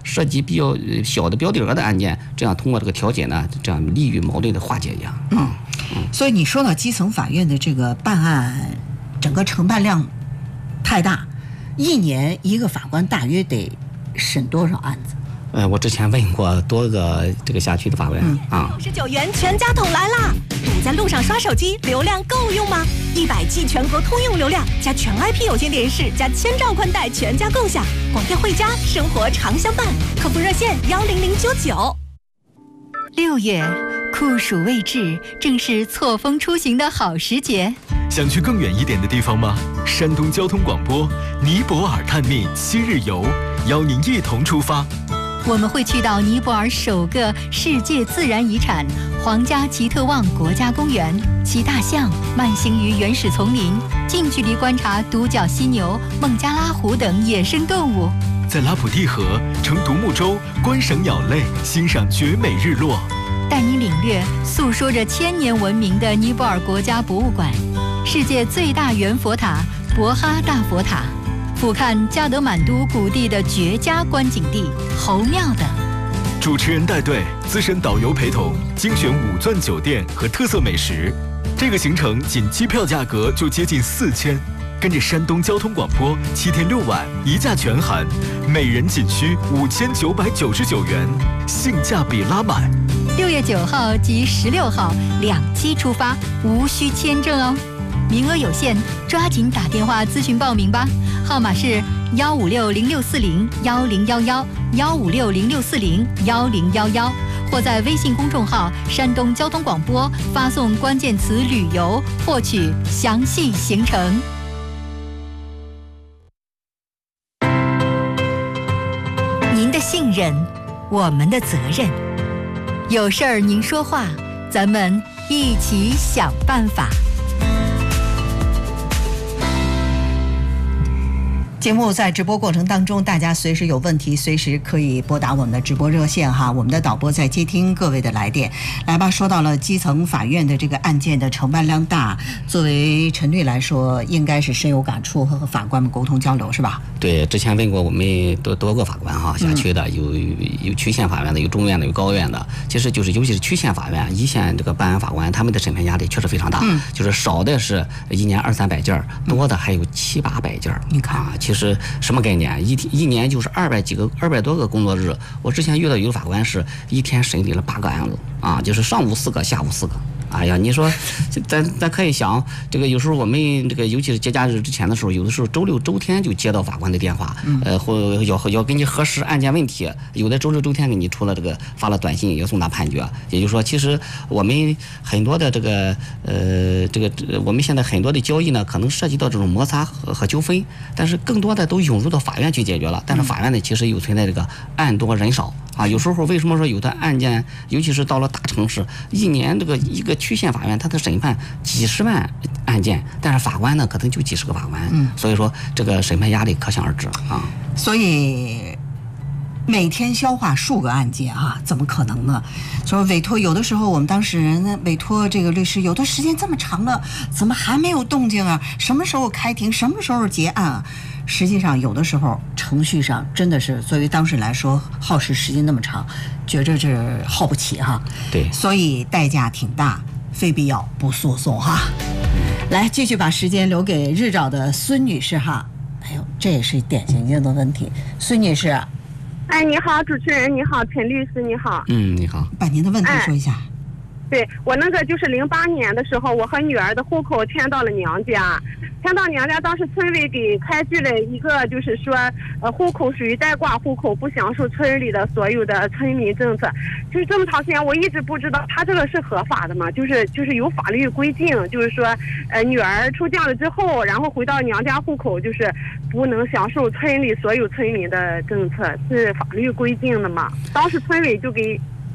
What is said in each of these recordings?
涉及比较小的标的额的案件，这样通过这个调解呢，这样利于矛盾的化解一样。 所以你说到基层法院的这个办案，整个承办量太大，一年一个法官大约得审多少案子？ 我之前问过多个这个辖区的法官 69元全家桶来啦！堵在路上刷手机，流量够用吗？100G 全国通用流量，加全 IP 有线电视，加1000兆宽带，全家共享。广电汇家，生活常相伴。客服热线10099。 6月，酷暑未至，正是错峰出行的好时节。 想去更远一点的地方吗？山东交通广播尼泊尔探秘7日游，邀您一同出发。 我们会去到尼泊尔首个世界自然遗产皇家吉特旺国家公园，骑大象慢行于原始丛林，近距离观察独角犀牛、孟加拉虎等野生动物。 在拉普蒂河乘独木舟观赏鸟类，欣赏绝美日落。 带你领略诉说着1000年文明的尼泊尔国家博物馆，世界最大圆佛塔博哈大佛塔，俯瞰加德满都谷地的绝佳观景地侯庙等。 主持人带队，资深导游陪同，精选5钻酒店和特色美食。这个行程仅机票价格就接近4000，跟着山东交通广播7天6晚1价全含，每人仅需5999元，性价比拉满。 6月9号及16号2期出发，无需签证哦。名额有限，抓紧打电话咨询报名吧，号码是15606401011，15606401011，或在微信公众号山东交通广播发送关键词旅游，获取详细行程。您的信任，我们的责任。有事儿您说话，咱们一起想办法。 节目在直播过程当中，大家随时有问题，随时可以拨打我们的直播热线哈，我们的导播在接听各位的来电。来吧，说到了基层法院的这个案件的承办量大，作为陈律来说，应该是深有感触，和法官们沟通交流是吧？ 对，之前问过我们多个法官哈，辖区的有区县法院的，有中院的，有高院的。其实就是尤其是区县法院、一线这个办案法官，他们的审判压力确实非常大。就是少的是一年200-300件，多的还有700-800件。你看啊，其实什么概念？一年就是200多个工作日。我之前遇到有个法官是一天审理了8个案子啊，就是上午4个，下午4个。哎呀，你说，咱可以想，这个有时候我们这个，尤其是节假日之前的时候，有的时候周六周天就接到法官的电话，或要跟你核实案件问题，有的周六周天给你出了这个发了短信，要送达判决。也就是说，其实我们很多的我们现在很多的交易呢，可能涉及到这种摩擦和纠纷，但是更多的都涌入到法院去解决了。但是法院呢，其实又存在这个案多人少。有时候为什么说有的案件，尤其是到了大城市，一年这个一个区县法院，它的审判几十万案件，但是法官呢可能就几十个法官，所以说这个审判压力可想而知啊。 所以每天消化数个案件啊，怎么可能呢？说委托，有的时候我们当事人委托这个律师，有的时间这么长了，怎么还没有动静啊？什么时候开庭？什么时候结案啊？实际上，有的时候程序上真的是作为当事人来说，耗时时间那么长，觉着这耗不起哈。 对， 所以代价挺大，非必要不诉讼哈。来，继续把时间留给日照的孙女士哈。哎呦，这也是典型性的问题，孙女士。 哎，你好，主持人，你好，陈律师，你好。 你好。 把您的问题说一下。 对，我那个就是08年的时候，我和女儿的户口迁到了娘家。迁到娘家，当时村委给开具了一个，就是说，户口属于代挂户口，不享受村里的所有的村民政策。就是这么长时间，我一直不知道他这个是合法的嘛？就是有法律规定，就是说，女儿出嫁了之后，然后回到娘家户口，就是不能享受村里所有村民的政策，是法律规定的嘛？当时村委就给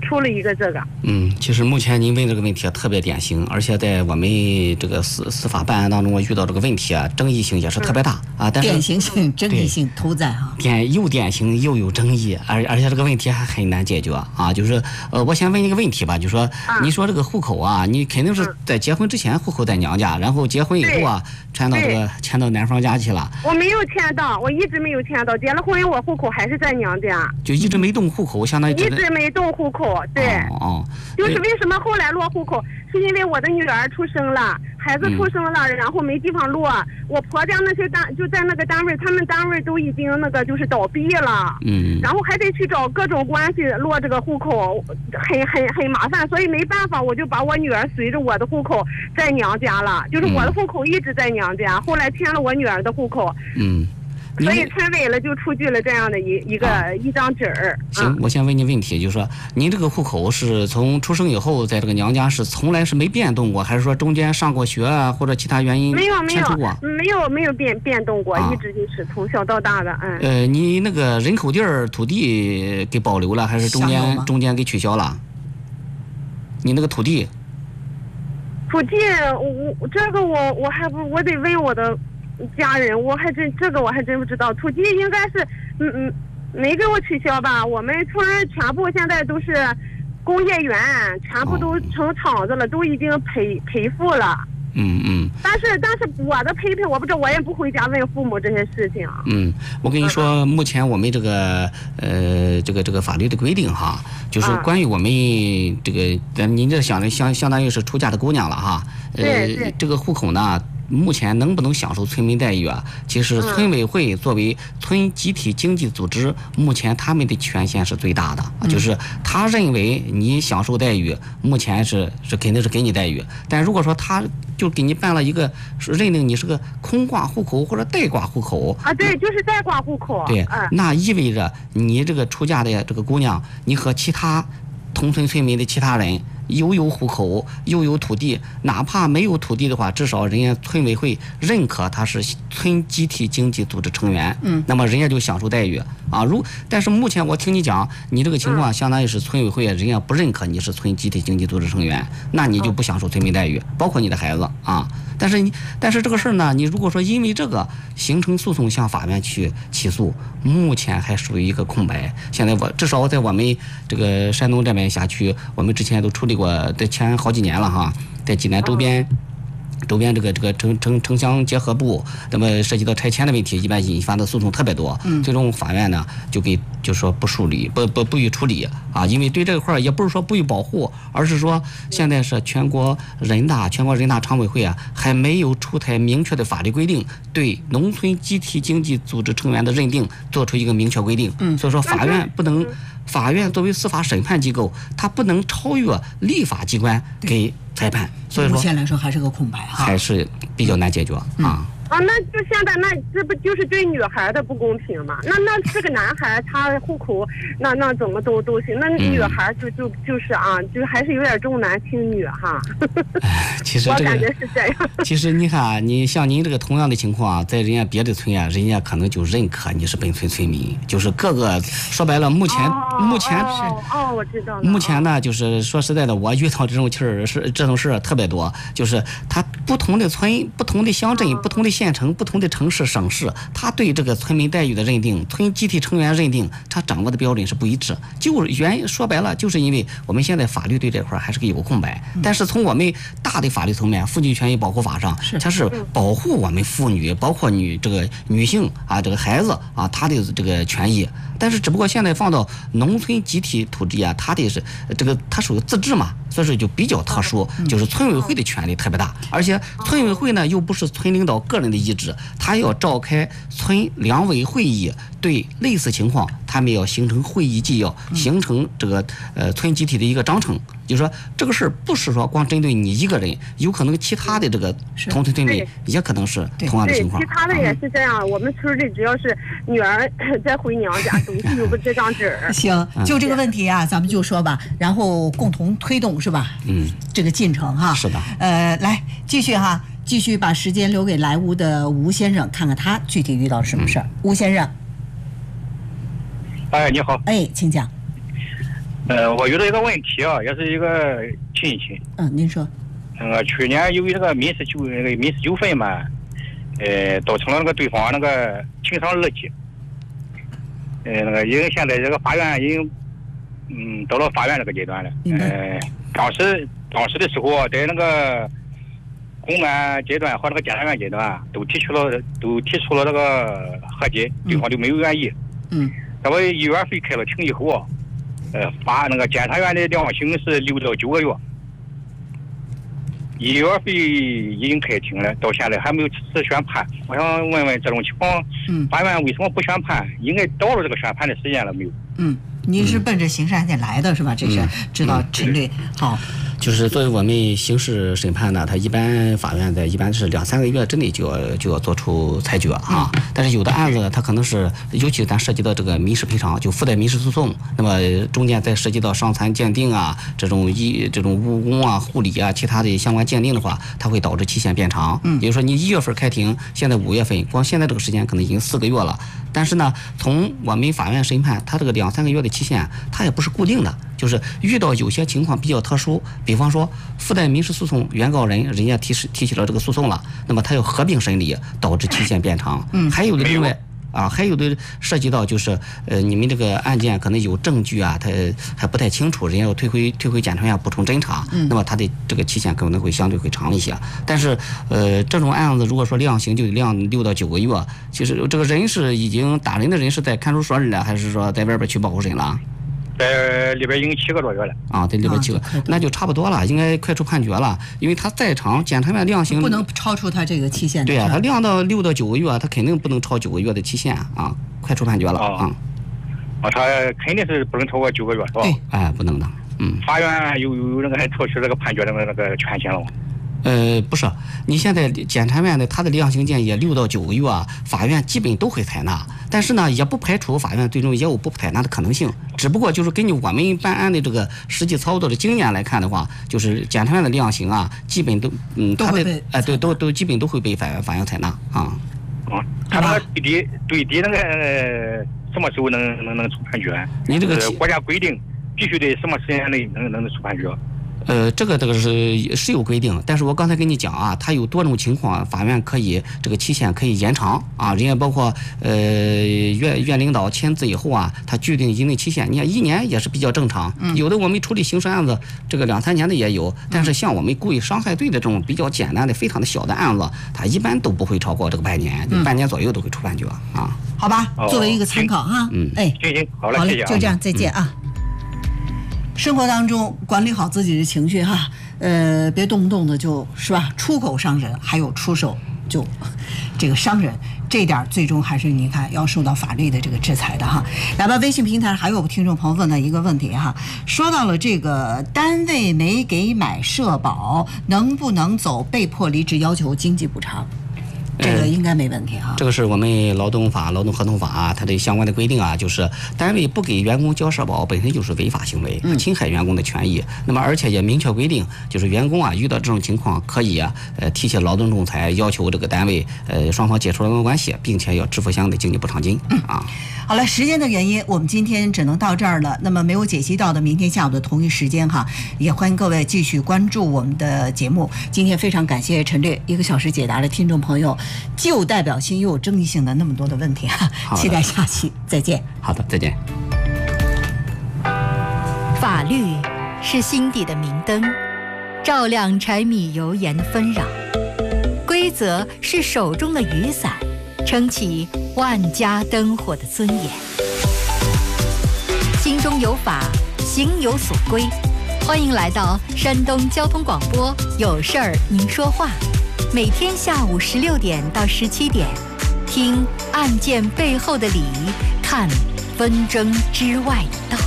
出了一个这个。 其实目前您问这个问题特别典型，而且在我们这个司法办案当中遇到这个问题争议性也是特别大啊。但是典型性、争议性都在啊。 又典型又有争议，而且这个问题还很难解决啊。就是我先问你个问题吧，就说你说这个户口啊，你肯定是在结婚之前户口在娘家，然后结婚以后啊迁到男方家去了。 我没有迁到，我一直没有迁到，结了婚我户口还是在娘家， 就一直没动户口，相当于一直没动户口。对，就是为什么后来落户口，是因为我的女儿出生了，孩子出生了，然后没地方落，我婆家那些就在那个单位，他们单位都已经那个就是倒闭了，然后还得去找各种关系落这个户口，很麻烦，所以没办法，我就把我女儿随着我的户口在娘家了，就是我的户口一直在娘家，后来迁了我女儿的户口。所以村委了就出具了这样的一张纸儿。 行，我先问你问题，就是说您这个户口是从出生以后在这个娘家是从来是没变动过，还是说中间上过学啊，或者其他原因迁出过？ 没有变动过，一直就是从小到大的。 你那个人口地儿土地给保留了，还是中间给取消了？你那个土地， 我得问我的家人，我还真不知道。土地应该是没给我取消吧？我们村全部现在都是工业园，全部都成厂子了，都已经赔付了。但是我的赔我不知道，我也不回家问父母这些事情。 我跟你说，目前我们这个这个法律的规定哈，就是关于我们这个您这相当于是出嫁的姑娘了哈。这个户口呢，目前能不能享受村民待遇啊？其实村委会作为村集体经济组织，目前他们的权限是最大的，就是他认为你享受待遇，目前是肯定是给你待遇。但如果说他就给你办了一个认定你是个空挂户口或者代挂户口啊，对，就是代挂户口。 对，那意味着你这个出嫁的这个姑娘，你和其他同村村民的其他人又有户口又有土地，哪怕没有土地的话，至少人家村委会认可他是村集体经济组织成员，那么人家就享受待遇啊。但是目前我听你讲，你这个情况相当于是村委会人家不认可你是村集体经济组织成员，那你就不享受村民待遇，包括你的孩子啊。但是这个事儿呢，你如果说因为这个形成诉讼向法院去起诉，目前还属于一个空白。现在至少在我们这个山东这边辖区，我们之前都处理过，在前好几年了哈，在济南周边这个城乡结合部，那么涉及到拆迁的问题，一般引发的诉讼特别多。最终法院呢就说不处理，不予处理啊，因为对这块也不是说不予保护，而是说现在是全国人大常委会啊还没有出台明确的法律规定，对农村集体经济组织成员的认定做出一个明确规定。所以说法院作为司法审判机构，它不能超越立法机关给裁判，所以说目前来说还是个空白哈， 还是比较难解决啊。 那就现在这不就是对女孩的不公平吗？那是个男孩，他户口那怎么都行，那女孩就是啊，就还是有点重男轻女哈。 其实我感觉是这样。 其实你看，你像您这个同样的情况，在人家别的村啊，人家可能就认可你是本村村民，就是各个说白了，目前我知道了。 目前呢，就是说实在的，我遇到这种事特别多，就是他不同的村、不同的乡镇、不同的县城、不同的城市、省市，他对这个村民待遇的认定、村集体成员认定，他掌握的标准是不一致。说白了，就是因为我们现在法律对这块还是个有空白。但是从我们大的法律层面，《妇女权益保护法》上，它是保护我们妇女，包括这个女性啊，这个孩子啊，她的这个权益。但是只不过现在放到农村集体土地啊，它属于自治嘛，所以说就比较特殊，就是村委会的权力特别大，而且村委会呢又不是村领导个人的意志，他要召开村两委会议，对类似情况他们要形成会议纪要，形成这个村集体的一个章程。就是说这个事不是说光针对你一个人，有可能其他的这个同村村民也可能是同样的情况。 其他的也是这样。我们村里只要是女儿再回娘家，总是有个这张纸。 行，就这个问题啊，咱们就说吧，然后共同推动是吧？这个进程哈。 是的。 来继续把时间留给来屋的吴先生，看看他具体遇到什么事儿。吴先生。 哎，你好。 哎，请讲。 我遇到一个问题啊，也是一个亲戚。 您说。 去年由于那个民事纠纷嘛，造成了那个对方那个情伤二级。那个已经现在这个法院已经，到了法院这个阶段了。当时的时候，在那个公安阶段和那个检察院阶段都提出了那个和解，对方就没有愿意。那么医院费开了庭以后啊，那个检察院的量刑是6到9个月，医院费已经开庭了，到现在还没有此宣判。我想问问这种情况，法院为什么不宣判？应该到了这个宣判的时间了没有？ 您是奔着刑事案件来的是吧？这是知道陈律好。 就是作为我们刑事审判呢，它一般法院一般是2-3个月之内就要做出裁决啊。但是有的案子它可能是，尤其咱涉及到这个民事赔偿，就附带民事诉讼，那么中间再涉及到伤残鉴定啊，这种误工啊、护理啊、其他的相关鉴定的话，它会导致期限变长。比如说你1月份开庭，现在5月份，光现在这个时间可能已经4个月了。但是呢，从我们法院审判，它这个2-3个月的期限，它也不是固定的，就是遇到有些情况比较特殊，比方说附带民事诉讼，原告人家提起了这个诉讼了，那么他要合并审理，导致期限变长。还有的另外还有的涉及到就是你们这个案件可能有证据啊，它还不太清楚，人家要退回检察院补充侦查，那么它的这个期限可能会相对会长一些。但是这种案子如果说量刑就量6到9个月，其实这个人是已经打人的人是在看守所里了，还是说在外边去报候审了？ 在里边已经7个多月了在里边7个，那就差不多了，应该快出判决了，因为他在场检察院量刑不能超出他这个期限。 对啊，他量到6到9个月，他肯定不能超9个月的期限啊，快出判决了他肯定是不能超过9个月，是吧？ 对，不能的。 法院有那个特许这个判决的那个权限了吗？ 不是，你现在检察院的他的量刑建议6到9个月啊，法院基本都会采纳，但是呢，也不排除法院最终也有不采纳的可能性。只不过就是根据我们办案的这个实际操作的经验来看的话，就是检察院的量刑啊，基本都都基本都会被法院采纳他那个最低那个什么时候能出判决？ 你这个国家规定必须得什么时间内能出判决？ 这个是有规定，但是我刚才跟你讲啊，它有多种情况，法院可以这个期限可以延长啊，人家包括院领导签字以后啊，他具定一定期限，你看1年也是比较正常。有的我们处理刑事案子，这个2-3年的也有，但是像我们故意伤害罪的这种比较简单的、非常的小的案子，它一般都不会超过这个半年，半年左右都会出判决啊。 好吧，作为一个参考哈。 行，好了，谢谢啊。 就这样，再见啊。生活当中管理好自己的情绪哈，别动不动的就是吧，出口伤人，还有出手就这个伤人，这一点最终还是你看要受到法律的这个制裁的哈。来吧，微信平台还有听众朋友问了一个问题哈，说到了这个单位没给买社保，能不能走被迫离职要求经济补偿？这个应该没问题哈。 这个是我们劳动法、劳动合同法它的相关的规定啊，就是单位不给员工交社保本身就是违法行为，侵害员工的权益。那么而且也明确规定，就是员工啊遇到这种情况可以提起劳动仲裁，要求这个单位双方解除劳动关系，并且要支付相应的经济补偿金啊。 好了，时间的原因，我们今天只能到这儿了。那么没有解析到的，明天下午的同一时间哈，也欢迎各位继续关注我们的节目。今天非常感谢陈略1个小时解答了听众朋友既有代表性又有争议性的那么多的问题哈。期待下期再见。 好的，再见。 法律是心底的明灯，照亮柴米油盐的纷扰；规则是手中的雨伞，撑起万家灯火的尊严。心中有法，行有所归。欢迎来到山东交通广播，有事儿您说话。每天下午16点到17点，听案件背后的理，看纷争之外的道。